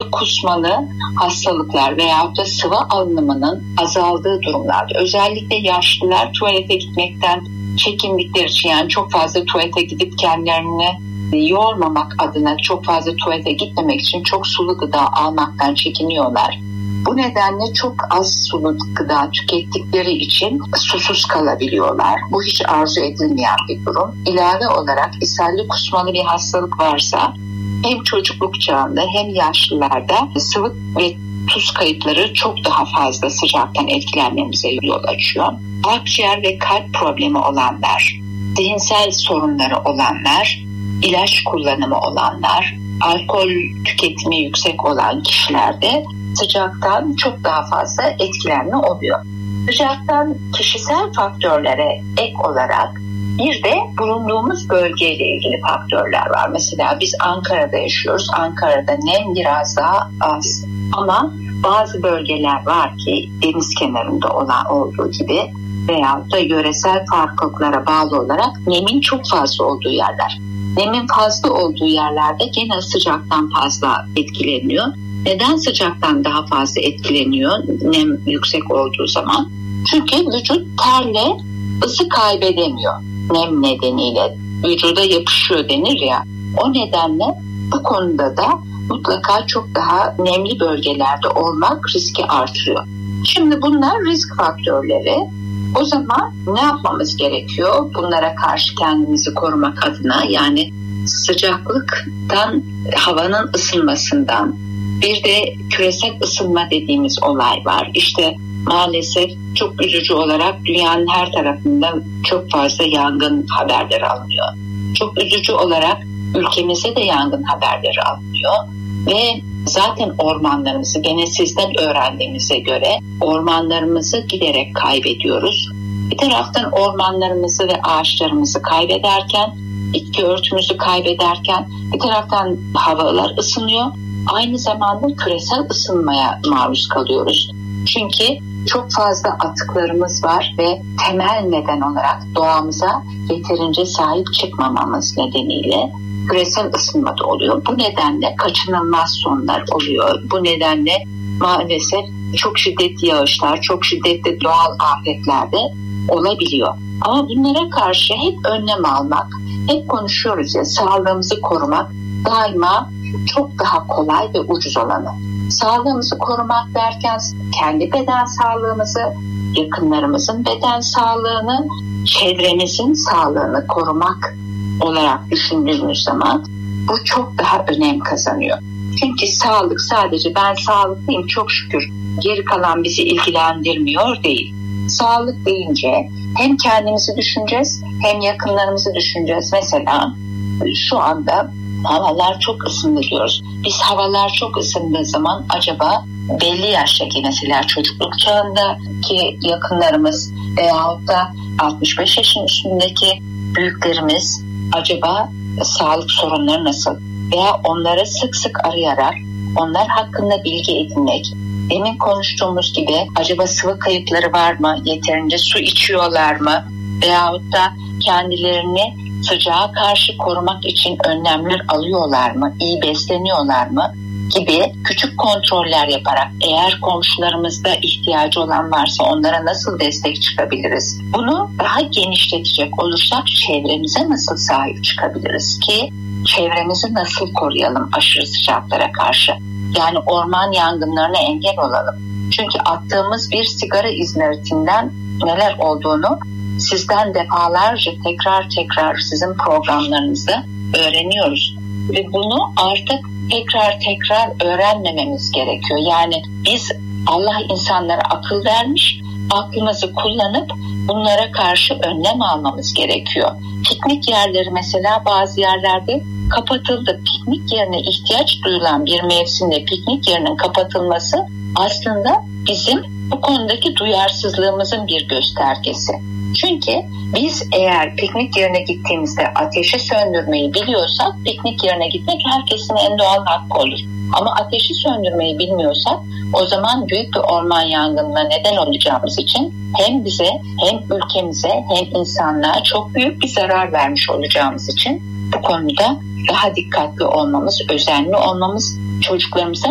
sıvı kusmalı hastalıklar veyahut da sıvı alınımının azaldığı durumlarda, özellikle yaşlılar tuvalete gitmekten çekindikleri için, yani çok fazla tuvalete gidip kendilerini yormamak adına çok fazla tuvalete gitmemek için çok sulu gıda almaktan çekiniyorlar. Bu nedenle çok az sulu gıda tükettikleri için susuz kalabiliyorlar. Bu hiç arzu edilmeyen bir durum. İlave olarak ishalli kusmalı bir hastalık varsa hem çocukluk çağında hem yaşlılarda sıvı ve tuz kayıpları çok daha fazla sıcaktan etkilenmemize yol açıyor. Akciğer ve kalp problemi olanlar, zihinsel sorunları olanlar, ilaç kullanımı olanlar, alkol tüketimi yüksek olan kişilerde sıcaktan çok daha fazla etkilenme oluyor. Sıcaktan kişisel faktörlere ek olarak bir de bulunduğumuz bölgeyle ilgili faktörler var. Mesela biz Ankara'da yaşıyoruz. Ankara'da nem biraz daha az. Ama bazı bölgeler var ki deniz kenarında olduğu gibi veyahut da yöresel farklılıklara bağlı olarak nemin çok fazla olduğu yerler. Nemin fazla olduğu yerlerde gene sıcaktan fazla etkileniyor. Neden sıcaktan daha fazla etkileniyor nem yüksek olduğu zaman? Çünkü vücut terle ısı kaybedemiyor. Nem nedeniyle vücuda yapışıyor denir ya. O nedenle bu konuda da mutlaka çok daha nemli bölgelerde olmak riski artırıyor. Şimdi bunlar risk faktörleri. O zaman ne yapmamız gerekiyor? Bunlara karşı kendimizi korumak adına, yani sıcaklıktan, havanın ısınmasından, bir de küresel ısınma dediğimiz olay var. İşte maalesef çok üzücü olarak dünyanın her tarafında çok fazla yangın haberleri alınıyor. Çok üzücü olarak ülkemizde de yangın haberleri alınıyor ve zaten ormanlarımızı, gene sizden öğrendiğimize göre ormanlarımızı giderek kaybediyoruz. Bir taraftan ormanlarımızı ve ağaçlarımızı kaybederken, bitki örtümüzü kaybederken bir taraftan havalar ısınıyor. Aynı zamanda küresel ısınmaya maruz kalıyoruz. Çünkü çok fazla atıklarımız var ve temel neden olarak doğamıza yeterince sahip çıkmamamız nedeniyle küresel ısınma da oluyor. Bu nedenle kaçınılmaz sonlar oluyor. Bu nedenle maalesef çok şiddetli yağışlar, çok şiddetli doğal afetler de olabiliyor. Ama bunlara karşı hep önlem almak, hep konuşuyoruz ya, sağlığımızı korumak daima çok daha kolay ve ucuz olanı. Sağlığımızı korumak derken kendi beden sağlığımızı, yakınlarımızın beden sağlığını, çevremizin sağlığını korumak olarak düşündüğümüz zaman bu çok daha önem kazanıyor. Çünkü sağlık sadece ben sağlıklıyım çok şükür, geri kalan bizi ilgilendirmiyor değil. Sağlık deyince hem kendimizi düşüneceğiz hem yakınlarımızı düşüneceğiz. Mesela şu anda havalar çok ısındı diyoruz. Biz havalar çok ısındığı zaman acaba belli yaştaki, mesela çocukluk çağındaki yakınlarımız veyahut da 65 yaşın üstündeki büyüklerimiz acaba sağlık sorunları nasıl? Veya onları sık sık arayarak onlar hakkında bilgi edinmek. Demin konuştuğumuz gibi acaba sıvı kayıpları var mı? Yeterince su içiyorlar mı? Veyahut da kendilerini sıcağa karşı korumak için önlemler alıyorlar mı? İyi besleniyorlar mı? Gibi küçük kontroller yaparak eğer komşularımızda ihtiyacı olan varsa onlara nasıl destek çıkabiliriz? Bunu daha genişletecek olursak çevremize nasıl sahip çıkabiliriz ki çevremizi nasıl koruyalım aşırı sıcaklara karşı? Yani orman yangınlarına engel olalım. Çünkü attığımız bir sigara izmaritinden neler olduğunu sizden defalarca tekrar sizin programlarınızda öğreniyoruz. Ve bunu artık tekrar öğrenmememiz gerekiyor. Yani biz, Allah insanlara akıl vermiş, aklımızı kullanıp bunlara karşı önlem almamız gerekiyor. Piknik yerleri mesela bazı yerlerde kapatıldı. Piknik yerine ihtiyaç duyulan bir mevsimde piknik yerinin kapatılması aslında bizim bu konudaki duyarsızlığımızın bir göstergesi. Çünkü biz eğer piknik yerine gittiğimizde ateşi söndürmeyi biliyorsak piknik yerine gitmek herkesin en doğal hakkı olur. Ama ateşi söndürmeyi bilmiyorsak o zaman büyük bir orman yangınına neden olacağımız için hem bize hem ülkemize hem insanlığa çok büyük bir zarar vermiş olacağımız için bu konuda daha dikkatli olmamız, özenli olmamız, çocuklarımıza